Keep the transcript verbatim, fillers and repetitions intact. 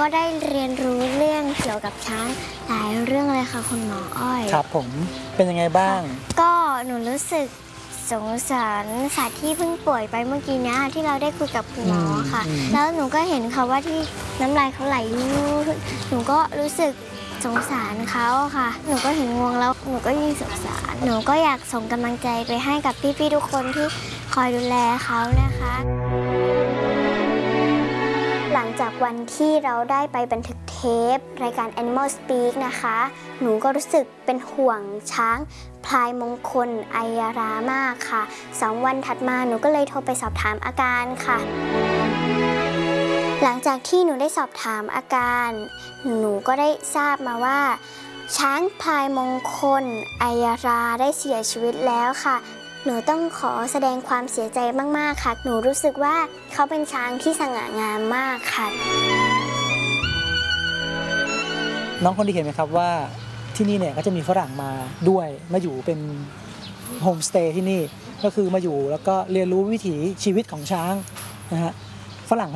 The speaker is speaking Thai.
ได้เรียนรู้เรื่องเกี่ยวกับช้างหลายเรื่องเลยค่ะคุณหมออ้อยครับผมเป็นยังไงบ้างก็หนูรู้สึกสงสารสัตว์ที่เพิ่งป่วยไปเมื่อกี้นี้ที่เราได้คุยกับคุณหมอค่ะแล้วหนูก็เห็นเขาว่าที่น้ำลายเขาไหลหนูก็รู้สึกสงสารเขาค่ะหนูก็เห็นงวงแล้วหนูก็ยิ่งสงสารหนูก็อยากส่งกำลังใจไปให้กับพี่ๆทุกคนที่คอยดูแลเขานะคะหลังจากวันที่เราได้ไปบันทึกเทปรายการ Animal Speak นะคะหนูก็รู้สึกเป็นห่วงช้างพลายมงคลไอยารามากค่ะสองวันถัดมาหนูก็เลยโทรไปสอบถามอาการค่ะหลังจากที่หนูได้สอบถามอาการหนูก็ได้ทราบมาว่าช้างพลายมงคลไอยาราได้เสียชีวิตแล้วค่ะหนูต้องขอแสดงความเสียใจมากๆค่ะหนูรู้สึกว่าเขาเป็นช้างที่สง่างามมากค่ะน้องคนดีเห็นไหมครับว่าที่นี่เนี่ยก็จะมีฝรั่งมาด้วยมาอยู่เป็นโฮมสเตย์ที่นี่ก็คือมาอยู่แล้วก็เรียนรู้วิถีชีวิตของช้างนะฮะฝรั่ง